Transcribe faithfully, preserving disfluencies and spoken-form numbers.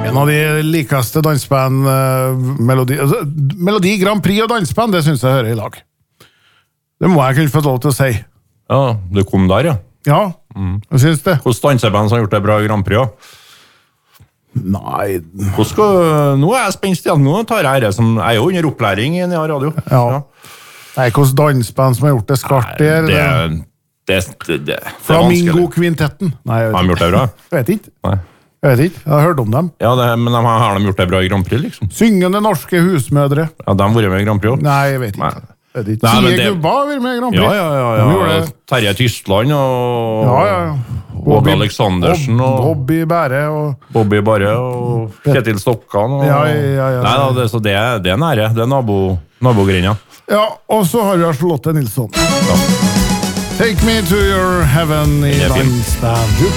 En av de likeste dansband, uh, Melodi, altså, Melodi Grand Prix og dansband, det synes jeg hører i lag. Det må jeg kunne få lov til å si. Ja, du kom der, ja. Ja, mm. jeg synes det. Hvordan danseband som har gjort det bra i Grand Prix, ja? Nei... Skal, nå er jeg spennst igjen. Nå tar jeg det som... Jeg er jo under opplæring i N R Radio. Ja. ja. Nei, hvordan dansband som har gjort det skarpt der? Det, det, det, det, det Flamingo-kvintetten. Nei, jeg vet har de gjort det bra? Jeg vet ikke. Nei. Jeg vet ikke, jeg har hørt om dem. Ja, det, men de har, har de gjort det bra i Grand Prix, liksom? Syngende norske husmødre. Ja, de har vært med i Grand Prix også. Nei, jeg vet ikke. Nei. Jeg vet ikke. Sier det... Gubba har vært med i Grand Prix. Ja, ja, ja. ja. ja. Terje Tystland og... Ja, ja, ja. Bobby Aleksandersen og... Bobby Bære og... Bobby Bære og Kjetil Stokkan og... Ja, ja, ja. Nei, da, det, så det, det er nære. Det er nabo, nabogrinja. Ja, og så har vi Charlotte Nilsson. Ja. Take me to your heaven i dansband.